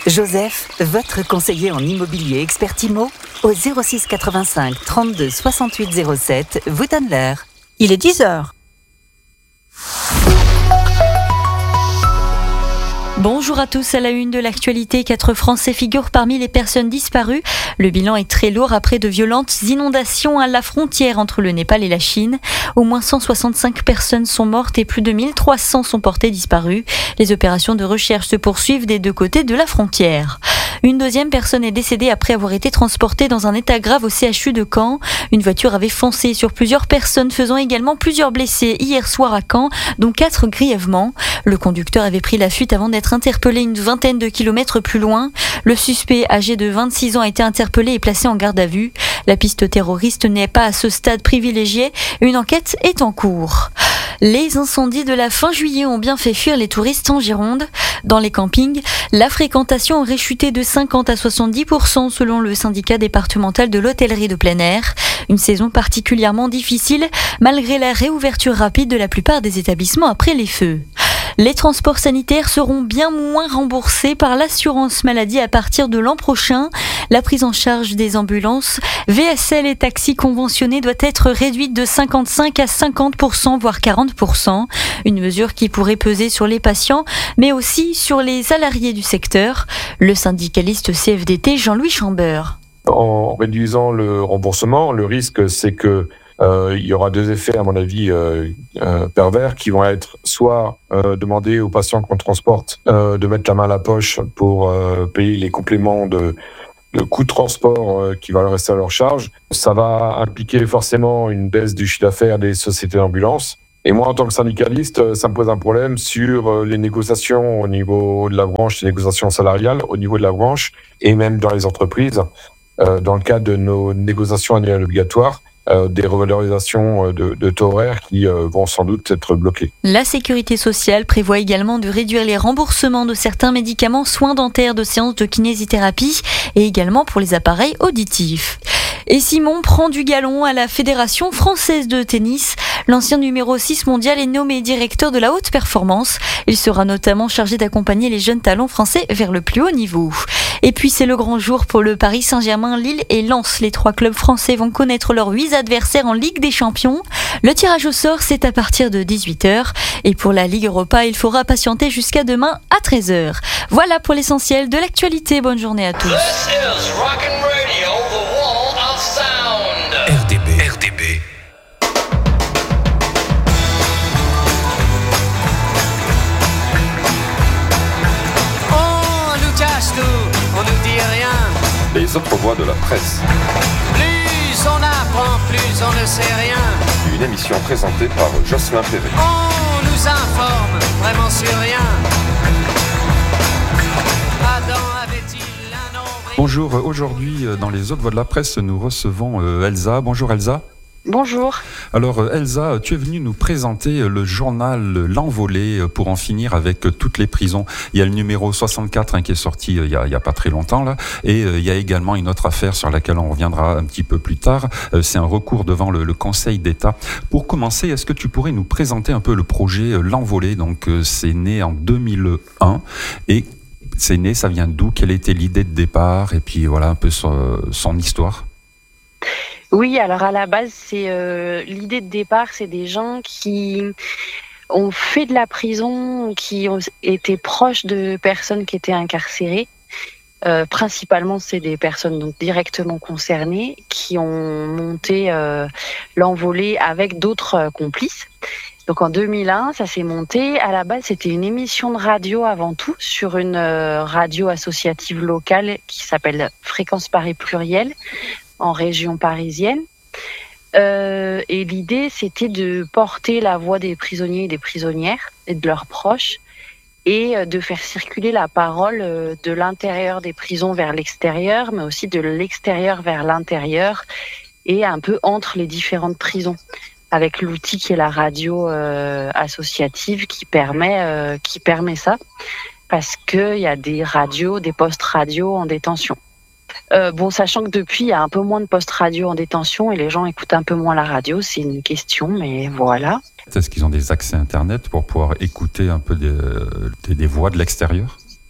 Joseph, votre conseiller en immobilier expert IMO, au 06 85 32 68 07, vous donne l'heure. Il est 10h. Bonjour à tous, à la une de l'actualité, 4 Français figurent parmi les personnes disparues. Le bilan est très lourd après de violentes inondations à la frontière entre le Népal et la Chine. Au moins 165 personnes sont mortes et plus de 1300 sont portées disparues. Les opérations de recherche se poursuivent des deux côtés de la frontière. Une deuxième personne est décédée après avoir été transportée dans un état grave au CHU de Caen. Une voiture avait foncé sur plusieurs personnes, faisant également plusieurs blessés hier soir à Caen, dont 4 grièvement. Le conducteur avait pris la fuite avant d'être interpellé une vingtaine de kilomètres plus loin. Le suspect, âgé de 26 ans, a été interpellé et placé en garde à vue. La piste terroriste n'est pas à ce stade privilégiée. Une enquête est en cours. Les incendies de la fin juillet ont bien fait fuir les touristes en Gironde. Dans les campings, la fréquentation aurait chuté de 50 à 70% selon le syndicat départemental de l'hôtellerie de plein air. Une saison particulièrement difficile malgré la réouverture rapide de la plupart des établissements après les feux. Les transports sanitaires seront bien moins remboursés par l'assurance maladie à partir de l'an prochain. La prise en charge des ambulances, VSL et taxis conventionnés doit être réduite de 55 à 50%, voire 40%. Une mesure qui pourrait peser sur les patients, mais aussi sur les salariés du secteur. Le syndicaliste CFDT Jean-Louis Chambeur. En réduisant le remboursement, le risque c'est que il y aura 2 effets, à mon avis, pervers, qui vont être soit demander aux patients qu'on transporte de mettre la main à la poche pour payer les compléments de coûts de transport qui va rester à leur charge. Ça va impliquer forcément une baisse du chiffre d'affaires des sociétés d'ambulance. Et moi, en tant que syndicaliste, ça me pose un problème sur les négociations au niveau de la branche, les négociations salariales au niveau de la branche, et même dans les entreprises, dans le cadre de nos négociations annuelles obligatoires. Des revalorisations de taux horaires qui vont sans doute être bloquées. La sécurité sociale prévoit également de réduire les remboursements de certains médicaments, soins dentaires, de séances de kinésithérapie et également pour les appareils auditifs. Et Simon prend du galon à la Fédération française de tennis. L'ancien numéro 6 mondial est nommé directeur de la haute performance. Il sera notamment chargé d'accompagner les jeunes talents français vers le plus haut niveau. Et puis c'est le grand jour pour le Paris Saint-Germain, Lille et Lens. Les 3 clubs français vont connaître leurs 8 adversaires en Ligue des Champions. Le tirage au sort, c'est à partir de 18h. Et pour la Ligue Europa, il faudra patienter jusqu'à demain à 13h. Voilà pour l'essentiel de l'actualité. Bonne journée à tous. RDB. On nous cache tout, on nous dit rien. Les autres voix de la presse. Plus on apprend, plus on ne sait rien. Une émission présentée par Jocelyn Perret. On nous informe, vraiment sur rien. Adam avait-il un nombre... Bonjour, aujourd'hui dans les autres voix de la presse, nous recevons Elsa. Bonjour Elsa. Bonjour. Alors Elsa, tu es venue nous présenter le journal L'Envolée pour en finir avec toutes les prisons. Il y a le numéro 64 qui est sorti il y a pas très longtemps là, et il y a également une autre affaire sur laquelle on reviendra un petit peu plus tard. C'est un recours devant le Conseil d'État. Pour commencer, est-ce que tu pourrais nous présenter un peu le projet L'Envolée? Donc c'est né en 2001 et c'est né, ça vient d'où? Quelle était l'idée de départ? Et puis voilà un peu son histoire. Oui, alors à la base, c'est l'idée de départ, c'est des gens qui ont fait de la prison, qui ont été proches de personnes qui étaient incarcérées. Principalement, c'est des personnes donc directement concernées qui ont monté l'Envolée avec d'autres complices. Donc en 2001, ça s'est monté. À la base, c'était une émission de radio avant tout, sur une radio associative locale qui s'appelle Fréquence Paris Pluriel, en région parisienne. Et l'idée, c'était de porter la voix des prisonniers et des prisonnières et de leurs proches et de faire circuler la parole de l'intérieur des prisons vers l'extérieur, mais aussi de l'extérieur vers l'intérieur et un peu entre les différentes prisons, avec l'outil qui est la radio associative qui permet ça, parce qu'il y a des radios, des postes radio en détention. Sachant que depuis, il y a un peu moins de postes radio en détention et les gens écoutent un peu moins la radio, c'est une question, mais voilà. Est-ce qu'ils ont des accès Internet pour pouvoir écouter un peu des voix de l'extérieur ?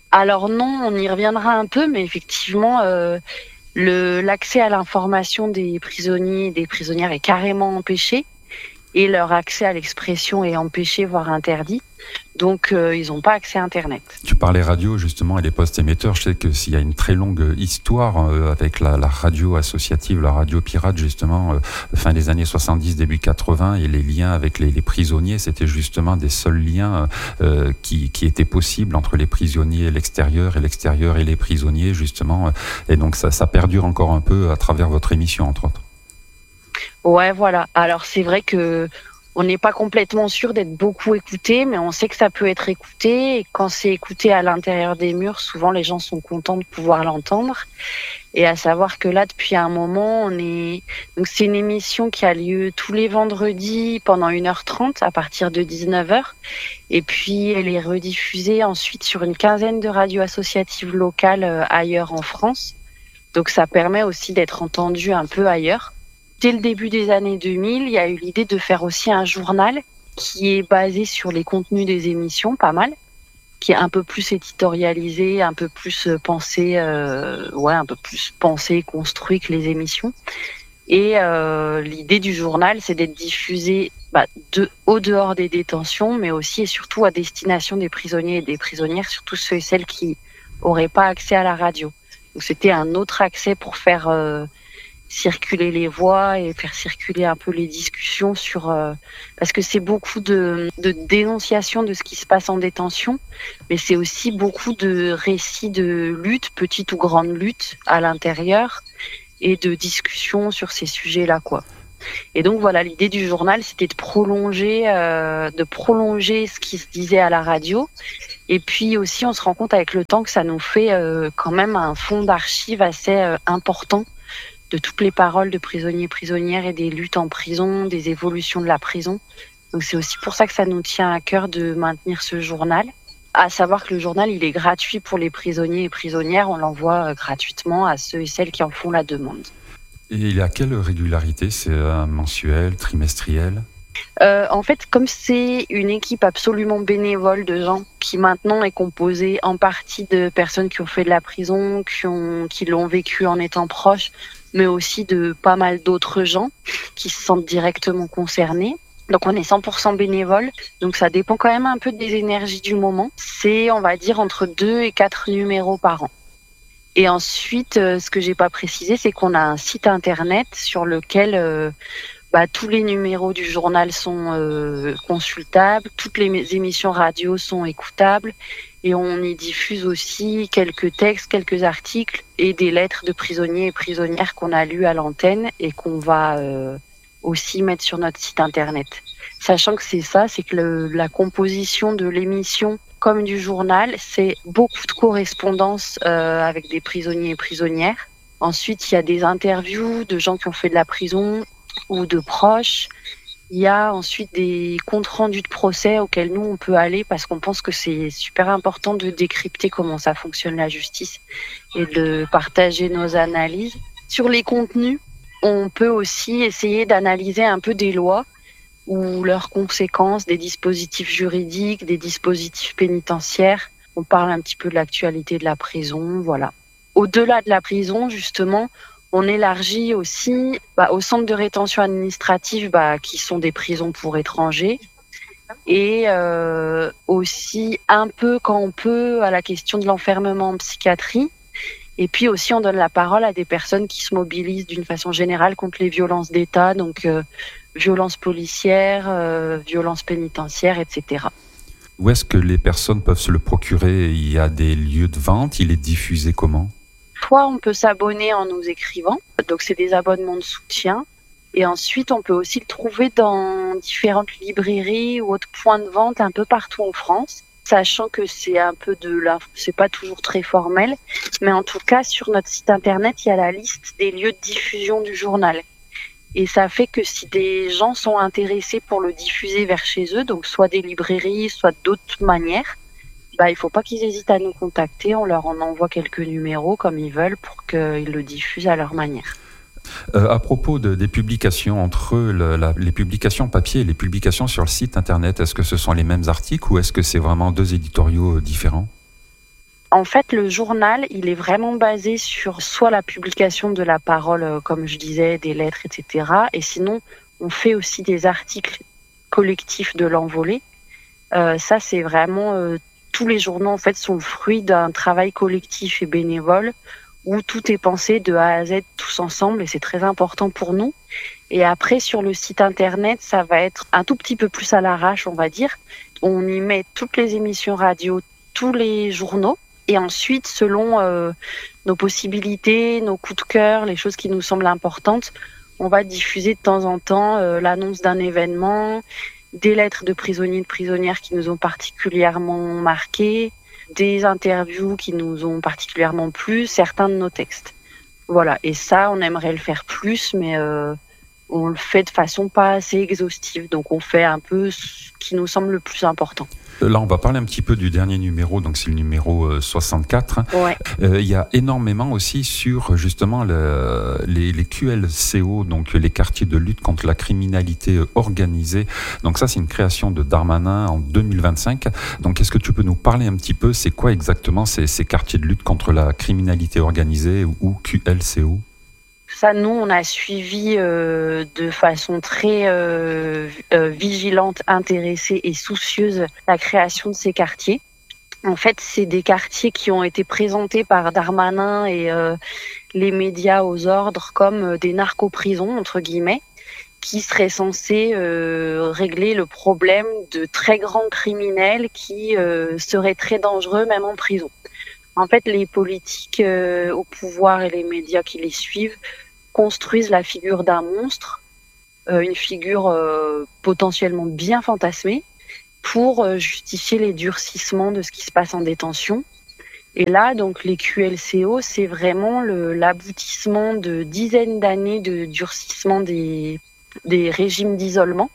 Alors non, on y reviendra un peu, mais effectivement, l'accès à l'information des prisonniers et des prisonnières est carrément empêché. Et leur accès à l'expression est empêché, voire interdit. Donc, ils n'ont pas accès à Internet. Tu parlais radio, justement, et les postes émetteurs. Je sais que s'il y a une très longue histoire avec la radio associative, la radio pirate, justement, fin des années 70, début 80, et les liens avec les prisonniers, c'était justement des seuls liens qui étaient possibles entre les prisonniers et l'extérieur et les prisonniers, justement. Et donc, ça perdure encore un peu à travers votre émission, entre autres. Ouais, voilà. Alors, c'est vrai que on n'est pas complètement sûr d'être beaucoup écouté, mais on sait que ça peut être écouté. Et quand c'est écouté à l'intérieur des murs, souvent les gens sont contents de pouvoir l'entendre. Et à savoir que là, depuis un moment, donc c'est une émission qui a lieu tous les vendredis pendant 1h30 à partir de 19h. Et puis, elle est rediffusée ensuite sur une quinzaine de radios associatives locales ailleurs en France. Donc, ça permet aussi d'être entendu un peu ailleurs. Dès le début des années 2000, il y a eu l'idée de faire aussi un journal qui est basé sur les contenus des émissions, pas mal, qui est un peu plus éditorialisé, un peu plus pensé, construit que les émissions. Et l'idée du journal, c'est d'être diffusé au dehors des détentions, mais aussi et surtout à destination des prisonniers et des prisonnières, surtout ceux et celles qui n'auraient pas accès à la radio. Donc c'était un autre accès pour faire circuler les voix et faire circuler un peu les discussions parce que c'est beaucoup de dénonciation de ce qui se passe en détention, mais c'est aussi beaucoup de récits de lutte, petite ou grande lutte à l'intérieur, et de discussions sur ces sujets-là, quoi. Et donc voilà, l'idée du journal, c'était de prolonger ce qui se disait à la radio. Et puis aussi, on se rend compte avec le temps que ça nous fait quand même un fonds d'archives assez important de toutes les paroles de prisonniers et prisonnières et des luttes en prison, des évolutions de la prison. Donc c'est aussi pour ça que ça nous tient à cœur de maintenir ce journal. À savoir que le journal, il est gratuit pour les prisonniers et prisonnières. On l'envoie gratuitement à ceux et celles qui en font la demande. Et il y a quelle régularité ? C'est mensuel, trimestriel ? En fait, comme c'est une équipe absolument bénévole de gens qui maintenant est composée en partie de personnes qui ont fait de la prison, qui l'ont vécu en étant proches, mais aussi de pas mal d'autres gens qui se sentent directement concernés. Donc on est 100% bénévole, donc ça dépend quand même un peu des énergies du moment. C'est, on va dire, entre 2 et 4 numéros par an. Et ensuite, ce que j'ai pas précisé, c'est qu'on a un site internet sur lequel tous les numéros du journal sont consultables, toutes les émissions radio sont écoutables, et on y diffuse aussi quelques textes, quelques articles et des lettres de prisonniers et prisonnières qu'on a lues à l'antenne et qu'on va aussi mettre sur notre site internet. Sachant que c'est que la composition de l'émission comme du journal, c'est beaucoup de correspondances avec des prisonniers et prisonnières. Ensuite, il y a des interviews de gens qui ont fait de la prison ou de proches. Il y a ensuite des comptes rendus de procès auxquels nous, on peut aller parce qu'on pense que c'est super important de décrypter comment ça fonctionne la justice et de partager nos analyses. Sur les contenus, on peut aussi essayer d'analyser un peu des lois ou leurs conséquences, des dispositifs juridiques, des dispositifs pénitentiaires. On parle un petit peu de l'actualité de la prison, voilà. Au-delà de la prison, justement, on élargit aussi aux centres de rétention administrative qui sont des prisons pour étrangers et aussi un peu quand on peut à la question de l'enfermement en psychiatrie. Et puis aussi on donne la parole à des personnes qui se mobilisent d'une façon générale contre les violences d'État, donc violences policières, violences pénitentiaires, etc. Où est-ce que les personnes peuvent se le procurer ? Il y a des lieux de vente, il est diffusé comment ? Soit on peut s'abonner en nous écrivant, donc c'est des abonnements de soutien. Et ensuite, on peut aussi le trouver dans différentes librairies ou autres points de vente un peu partout en France, sachant que c'est un peu c'est pas toujours très formel, mais en tout cas, sur notre site internet, il y a la liste des lieux de diffusion du journal. Et ça fait que si des gens sont intéressés pour le diffuser vers chez eux, donc soit des librairies, soit d'autres manières, il faut pas qu'ils hésitent à nous contacter. On leur en envoie quelques numéros comme ils veulent pour qu'ils le diffusent à leur manière. À propos des publications, entre les publications papier et les publications sur le site internet, est-ce que ce sont les mêmes articles ou est-ce que c'est vraiment deux éditoriaux différents ? En fait, le journal, il est vraiment basé sur soit la publication de la parole, comme je disais, des lettres, etc. Et sinon, on fait aussi des articles collectifs de l'envolée. Ça, c'est vraiment... tous les journaux, en fait, sont le fruit d'un travail collectif et bénévole où tout est pensé de A à Z tous ensemble et c'est très important pour nous. Et après, sur le site internet, ça va être un tout petit peu plus à l'arrache, on va dire. On y met toutes les émissions radio, tous les journaux. Et ensuite, selon nos possibilités, nos coups de cœur, les choses qui nous semblent importantes, on va diffuser de temps en temps l'annonce d'un événement, des lettres de prisonniers et de prisonnières qui nous ont particulièrement marqués, des interviews qui nous ont particulièrement plu, certains de nos textes. Voilà, et ça, on aimerait le faire plus, mais on le fait de façon pas assez exhaustive. Donc on fait un peu ce qui nous semble le plus important. Là, on va parler un petit peu du dernier numéro, donc c'est le numéro 64. Ouais. Il y a énormément aussi sur justement les QLCO, donc les quartiers de lutte contre la criminalité organisée. Donc ça, c'est une création de Darmanin en 2025. Donc est-ce que tu peux nous parler un petit peu, c'est quoi exactement ces quartiers de lutte contre la criminalité organisée ou QLCO ? Ça, nous, on a suivi de façon très vigilante, intéressée et soucieuse la création de ces quartiers. En fait, c'est des quartiers qui ont été présentés par Darmanin et les médias aux ordres comme des narco-prisons, entre guillemets, qui seraient censés régler le problème de très grands criminels qui seraient très dangereux, même en prison. En fait, les politiques au pouvoir et les médias qui les suivent construisent la figure d'un monstre, une figure potentiellement bien fantasmée, pour justifier les durcissements de ce qui se passe en détention. Et là, donc, les QLCO, c'est vraiment l'aboutissement de dizaines d'années de durcissement des régimes d'isolement.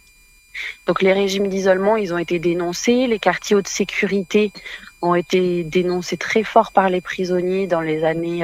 Donc, les régimes d'isolement, ils ont été dénoncés. Les quartiers haute sécurité ont été dénoncés très fort par les prisonniers dans les années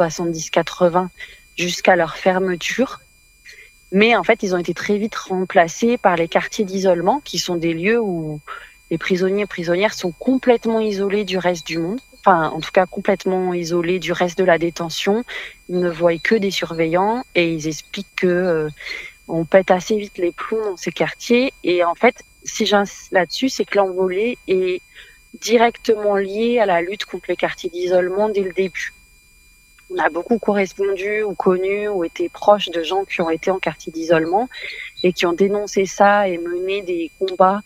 70-80 jusqu'à leur fermeture. Mais en fait, ils ont été très vite remplacés par les quartiers d'isolement, qui sont des lieux où les prisonniers et prisonnières sont complètement isolés du reste du monde. Enfin, en tout cas, complètement isolés du reste de la détention. Ils ne voient que des surveillants et ils expliquent que on pète assez vite les plombs dans ces quartiers. Et en fait, si j'insiste là-dessus, c'est que l'envolée est directement liée à la lutte contre les quartiers d'isolement dès le début. On a beaucoup correspondu ou connu ou été proches de gens qui ont été en quartier d'isolement et qui ont dénoncé ça et mené des combats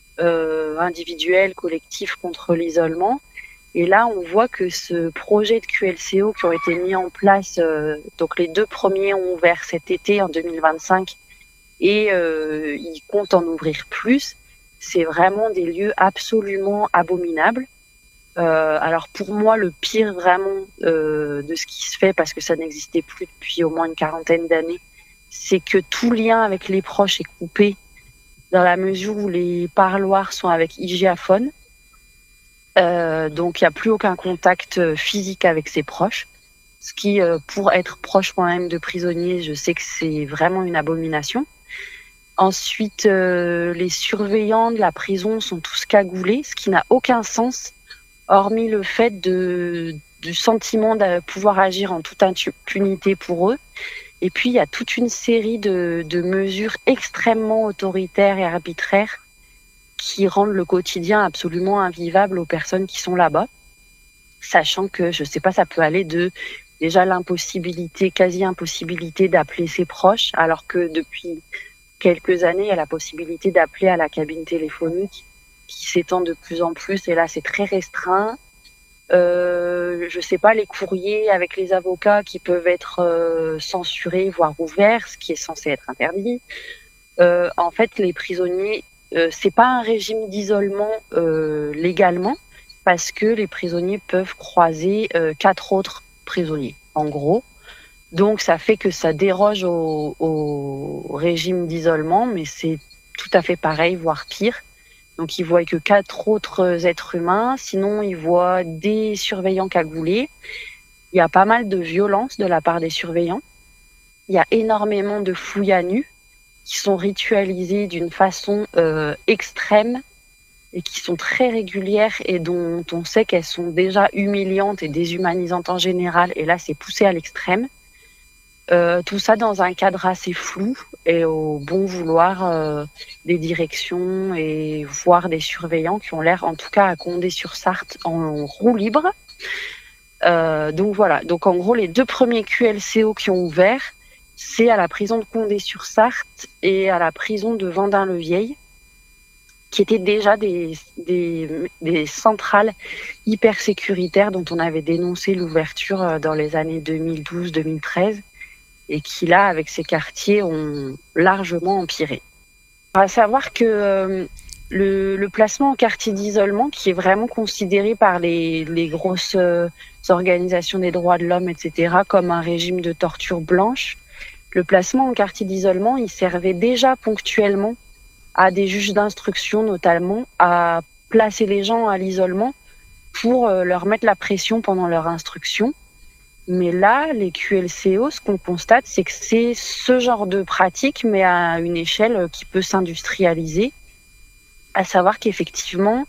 individuels, collectifs contre l'isolement. Et là, on voit que ce projet de QLCO qui ont été mis en place, donc les 2 premiers ont ouvert cet été en 2025 et ils comptent en ouvrir plus. C'est vraiment des lieux absolument abominables. Alors pour moi, le pire vraiment de ce qui se fait, parce que ça n'existait plus depuis au moins une quarantaine d'années, c'est que tout lien avec les proches est coupé dans la mesure où les parloirs sont avec hygiaphone. Donc il n'y a plus aucun contact physique avec ses proches. Ce qui, pour être proche moi-même de prisonniers, je sais que c'est vraiment une abomination. Ensuite, les surveillants de la prison sont tous cagoulés, ce qui n'a aucun sens, hormis le fait du sentiment de pouvoir agir en toute impunité pour eux. Et puis, il y a toute une série de mesures extrêmement autoritaires et arbitraires qui rendent le quotidien absolument invivable aux personnes qui sont là-bas. Sachant que, je sais pas, ça peut aller de déjà l'impossibilité, quasi-impossibilité d'appeler ses proches, alors que depuis quelques années, il y a la possibilité d'appeler à la cabine téléphonique qui s'étend de plus en plus, et là c'est très restreint. Je sais pas, les courriers avec les avocats qui peuvent être censurés, voire ouverts, ce qui est censé être interdit. En fait, les prisonniers, c'est pas un régime d'isolement légalement, parce que les prisonniers peuvent croiser 4 autres prisonniers, en gros. Donc ça fait que ça déroge au régime d'isolement, mais c'est tout à fait pareil, voire pire. Donc ils voient que 4 autres êtres humains, sinon ils voient des surveillants cagoulés. Il y a pas mal de violence de la part des surveillants. Il y a énormément de fouilles à nu qui sont ritualisées d'une façon extrême. et qui sont très régulières et dont on sait qu'elles sont déjà humiliantes et déshumanisantes en général, et là c'est poussé à l'extrême. Tout ça dans un cadre assez flou et au bon vouloir des directions et voire des surveillants qui ont l'air en tout cas à Condé-sur-Sarthe en roue libre. Donc voilà, donc en gros les 2 premiers QLCO qui ont ouvert, c'est à la prison de Condé-sur-Sarthe et à la prison de Vendin-le-Vieil, qui étaient déjà des centrales hyper sécuritaires dont on avait dénoncé l'ouverture dans les années 2012-2013 et qui là, avec ces quartiers, ont largement empiré. À savoir que le placement en quartier d'isolement, qui est vraiment considéré par les grosses organisations des droits de l'homme, etc., comme un régime de torture blanche, le placement en quartier d'isolement, il servait déjà ponctuellement à des juges d'instruction, notamment, à placer les gens à l'isolement pour leur mettre la pression pendant leur instruction. Mais là, les QLCO, ce qu'on constate, c'est que c'est ce genre de pratique, mais à une échelle qui peut s'industrialiser. À savoir qu'effectivement,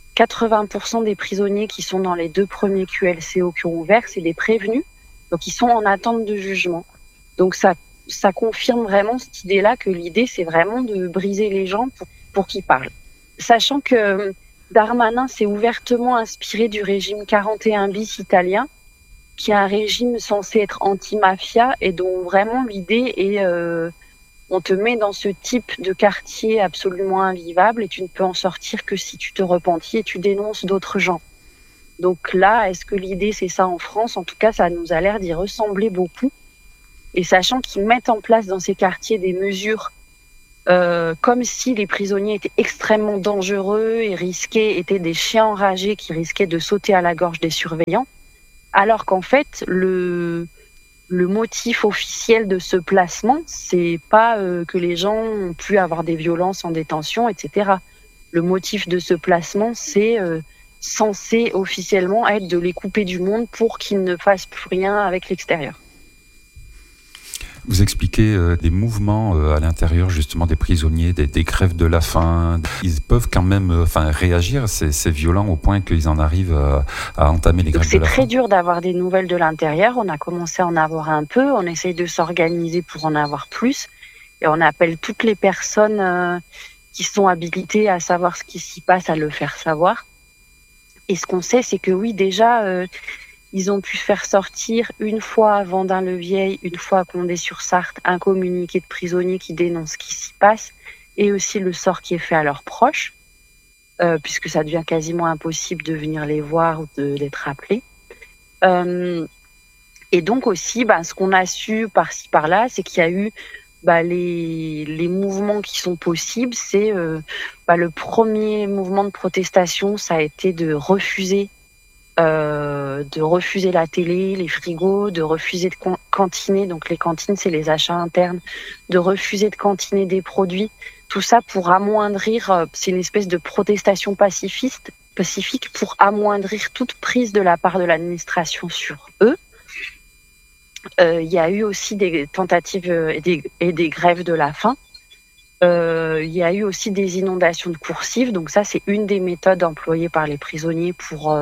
80% des prisonniers qui sont dans les 2 premiers QLCO qui ont ouvert, c'est des prévenus, donc ils sont en attente de jugement. Donc ça confirme vraiment cette idée-là que l'idée, c'est vraiment de briser les gens pour qu'ils parlent. Sachant que Darmanin s'est ouvertement inspiré du régime 41 bis italien, qui est un régime censé être anti-mafia et dont vraiment l'idée est on te met dans ce type de quartier absolument invivable et tu ne peux en sortir que si tu te repentis et tu dénonces d'autres gens. Donc là, est-ce que l'idée c'est ça en France ? En tout cas, ça nous a l'air d'y ressembler beaucoup. Et sachant qu'ils mettent en place dans ces quartiers des mesures comme si les prisonniers étaient extrêmement dangereux et risqués, étaient des chiens enragés qui risquaient de sauter à la gorge des surveillants, alors qu'en fait, le motif officiel de ce placement, c'est pas que les gens ont pu avoir des violences en détention, etc. Le motif de ce placement, c'est censé officiellement être de les couper du monde pour qu'ils ne fassent plus rien avec l'extérieur. Vous expliquez des mouvements à l'intérieur justement des prisonniers, des grèves de la faim. Ils peuvent quand même réagir, c'est violent au point qu'ils en arrivent à entamer les grèves de la faim. C'est très dur d'avoir des nouvelles de l'intérieur. On a commencé à en avoir un peu. On essaye de s'organiser pour en avoir plus. Et on appelle toutes les personnes qui sont habilitées à savoir ce qui s'y passe à le faire savoir. Et ce qu'on sait, c'est que oui, déjà... ils ont pu faire sortir une fois à Vendin-le-Vieil, une fois à Condé-sur-Sarthe, un communiqué de prisonniers qui dénonce ce qui s'y passe et aussi le sort qui est fait à leurs proches, puisque ça devient quasiment impossible de venir les voir ou d'être appelés. Et donc aussi, ce qu'on a su par-ci par-là, c'est qu'il y a eu les mouvements qui sont possibles. C'est le premier mouvement de protestation, ça a été de refuser la télé, les frigos, de refuser de cantiner, donc les cantines c'est les achats internes, de refuser de cantiner des produits, tout ça pour amoindrir, c'est une espèce de protestation pacifique pour amoindrir toute prise de la part de l'administration sur eux. Il y a eu aussi des tentatives et des grèves de la faim. Il y a eu aussi des inondations de coursives, donc ça c'est une des méthodes employées par les prisonniers pour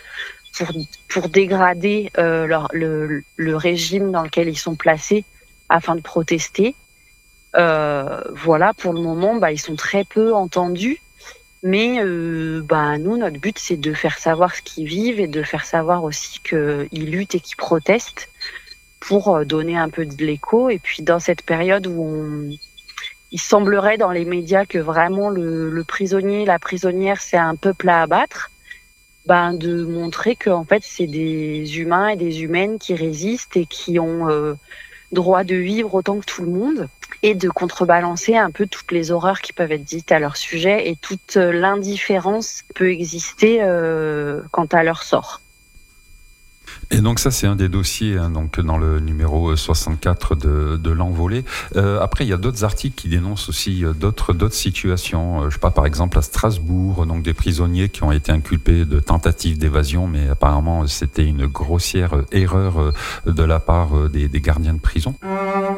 dégrader le régime dans lequel ils sont placés afin de protester. Voilà, pour le moment, ils sont très peu entendus, mais nous, notre but c'est de faire savoir ce qu'ils vivent et de faire savoir aussi qu'ils luttent et qu'ils protestent pour donner un peu de l'écho. Et puis dans cette période où il semblerait dans les médias que vraiment le prisonnier, la prisonnière, c'est un peuple à abattre, de montrer que en fait c'est des humains et des humaines qui résistent et qui ont droit de vivre autant que tout le monde, et de contrebalancer un peu toutes les horreurs qui peuvent être dites à leur sujet et toute l'indifférence qui peut exister quant à leur sort. Et donc ça, c'est un des dossiers donc dans le numéro 64 de l'Envolée. Après, il y a d'autres articles qui dénoncent aussi d'autres situations. Je sais pas, par exemple à Strasbourg, donc des prisonniers qui ont été inculpés de tentative d'évasion, mais apparemment c'était une grossière erreur de la part des gardiens de prison.